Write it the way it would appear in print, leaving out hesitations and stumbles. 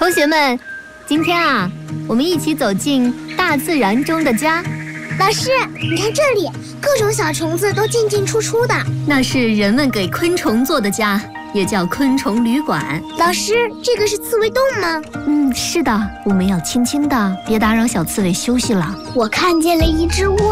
同学们，今天啊，我们一起走进大自然中的家。 老师，你看这里，各种小虫子都进进出出的。 那是人们给昆虫做的家，也叫昆虫旅馆。 老师，这个是刺猬洞吗？ 是的，我们要轻轻的，别打扰小刺猬休息了。 我看见了一只蜗